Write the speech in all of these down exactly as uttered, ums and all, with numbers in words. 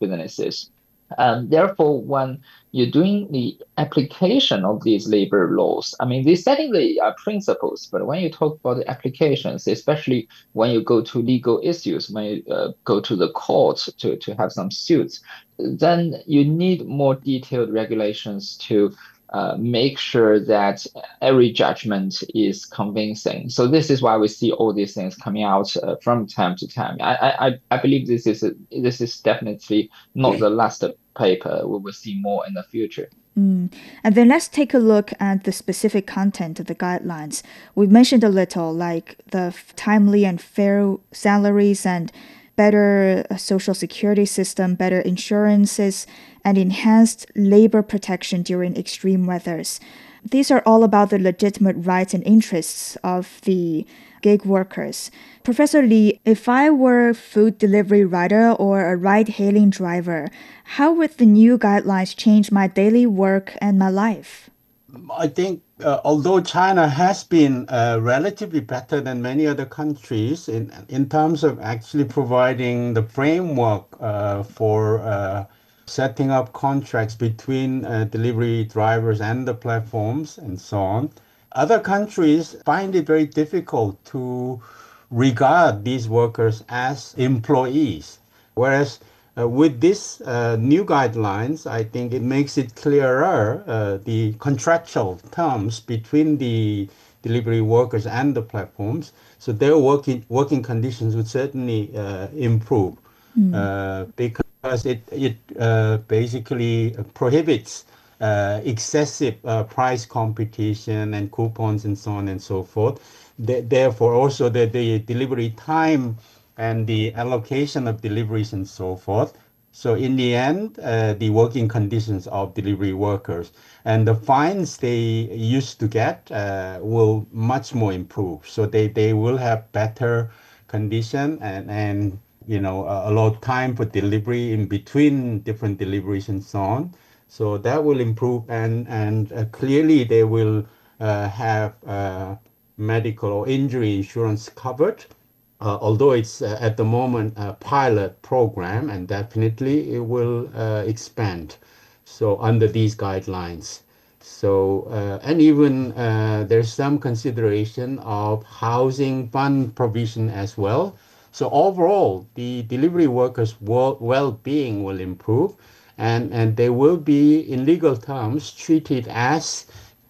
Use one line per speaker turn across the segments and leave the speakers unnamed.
businesses. Um, therefore, when you're doing the application of these labor laws, I mean, they're setting the uh, principles, but when you talk about the applications, especially when you go to legal issues, when you uh, go to the courts to, to have some suits, then you need more detailed regulations to uh, make sure that every judgment is convincing. So this is why we see all these things coming out uh, from time to time. I, I I believe this is a, this is definitely not the last paper. We will see more in the future.
Mm. And then let's take a look at the specific content of the guidelines. We mentioned a little, like the f- timely and fair salaries and better uh, social security system, better insurances, and enhanced labor protection during extreme weathers. These are all about the legitimate rights and interests of the gig workers. Professor Lee, if I were a food delivery rider or a ride hailing driver, how would the new guidelines change my daily work and my life?
I think uh, although China has been uh, relatively better than many other countries in in terms of actually providing the framework uh, for uh, setting up contracts between uh, delivery drivers and the platforms and so on, other countries find it very difficult to regard these workers as employees. Whereas uh, with these uh, new guidelines, I think it makes it clearer uh, the contractual terms between the delivery workers and the platforms. So their working working conditions would certainly uh, improve uh, because it it uh, basically prohibits uh, excessive uh, price competition and coupons and so on and so forth. Th- therefore, also the, the delivery time and the allocation of deliveries and so forth. So in the end, uh, the working conditions of delivery workers and the fines they used to get uh, will much more improve. So they, they will have better condition and, and you know a, a lot of time for delivery in between different deliveries and so on. So that will improve and and uh, clearly they will uh, have uh, medical or injury insurance covered, uh, although it's uh, at the moment a pilot program and definitely it will uh, expand. So under these guidelines. So uh, and even uh, there's some consideration of housing fund provision as well. So overall, the delivery workers' well-being will improve, and, and they will be, in legal terms, treated as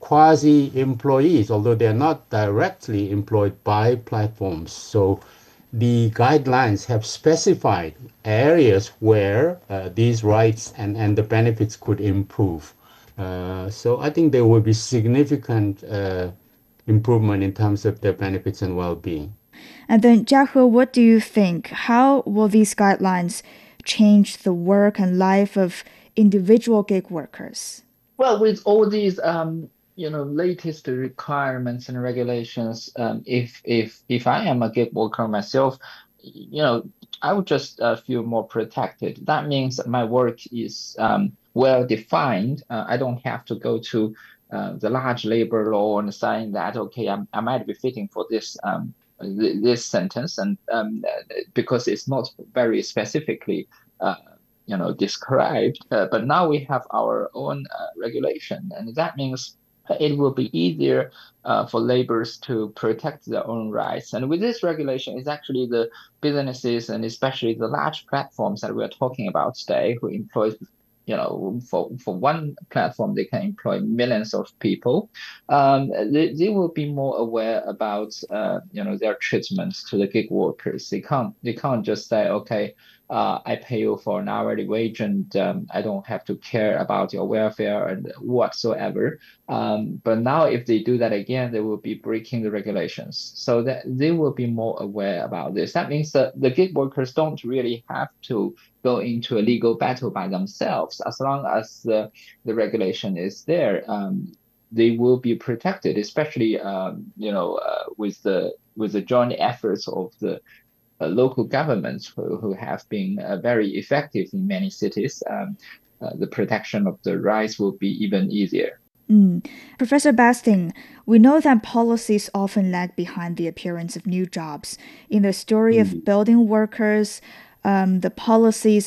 quasi-employees, although they're not directly employed by platforms. So the guidelines have specified areas where uh, these rights and, and the benefits could improve. Uh, so I think there will be significant uh, improvement in terms of their benefits and well-being.
And then, Jiahe, what do you think? How will these guidelines change the work and life of individual gig workers?
Well, with all these um, you know, latest requirements and regulations, um, if if if I am a gig worker myself, you know, I would just uh, feel more protected. That means that my work is um, well defined. Uh, I don't have to go to uh, the large labor law and saying that okay, I'm, I might be fitting for this um, th- this sentence, and um, because it's not very specifically. Uh, you know, described. Uh, but now we have our own uh, regulation, and that means it will be easier uh, for laborers to protect their own rights. And with this regulation, it's actually the businesses and especially the large platforms that we are talking about today who employ, you know, for, for one platform, they can employ millions of people. Um, they, they will be more aware about, uh, you know, their treatment to the gig workers. They can't, they can't just say, okay, uh, I pay you for an hourly wage and um, I don't have to care about your welfare and whatsoever. Um, but now if they do that again, they will be breaking the regulations. So that they will be more aware about this. That means that the gig workers don't really have to go into a legal battle by themselves. As long as the, the regulation is there, um, they will be protected, especially um, you know uh, with the with the joint efforts of the uh, local governments who, who have been uh, very effective in many cities. Um, uh, the protection of the rights will be even easier.
Mm. Professor Basting, we know that policies often lag behind the appearance of new jobs. In the story of
Mm.
building workers, um, the policies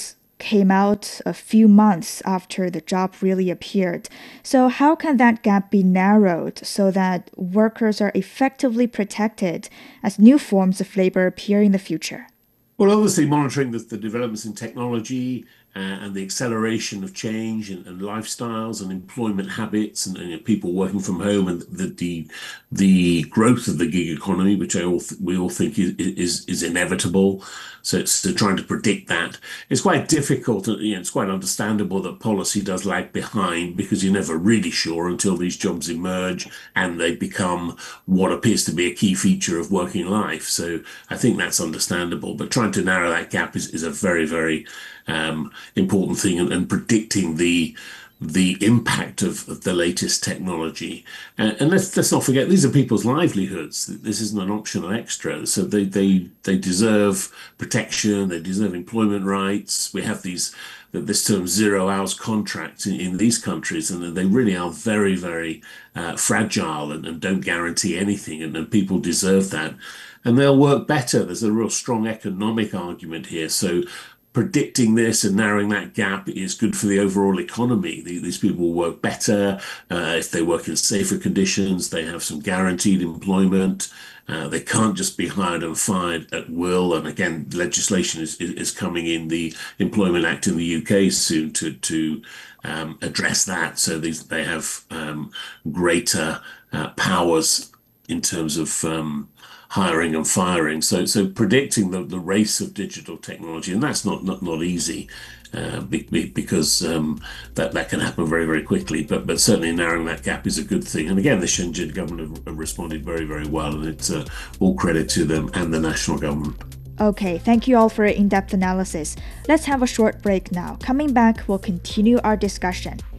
came out a few months after the job really appeared. So how can that gap be narrowed so that workers are effectively protected as new forms of labor appear in the future?
Well, obviously monitoring the, the developments in technology uh, and the acceleration of change and, and lifestyles and employment habits and, and you know, people working from home and the, the the growth of the gig economy, which I all th- we all think is, is is inevitable. So it's so trying to predict that. It's quite difficult. You know, it's quite understandable that policy does lag behind because you're never really sure until these jobs emerge and they become what appears to be a key feature of working life. So I think that's understandable. But trying to narrow that gap is, is a very, very um, important thing, and, and predicting the the impact of, of the latest technology. Uh, and let's let's not forget, these are people's livelihoods. This isn't an optional extra. So they they they deserve protection. They deserve employment rights. We have these this term zero hours contracts in, in these countries, and they really are very, very uh, fragile and, and don't guarantee anything. And, and people deserve that. And they'll work better. There's a real strong economic argument here. So predicting this and narrowing that gap is good for the overall economy. These people will work better uh, if they work in safer conditions. They have some guaranteed employment. Uh, they can't just be hired and fired at will. And again, legislation is, is coming in, the Employment Act in the U K soon to to um, address that. So these they have um, greater uh, powers in terms of um, hiring and firing. So so predicting the, the race of digital technology, and that's not not, not easy uh, be, be, because um, that, that can happen very, very quickly. But but certainly narrowing that gap is a good thing. And again, the Shenzhen government have, have responded very, very well, and it's uh, all credit to them and the national government.
Okay, thank you all for your in-depth analysis. Let's have a short break now. Coming back, we'll continue our discussion.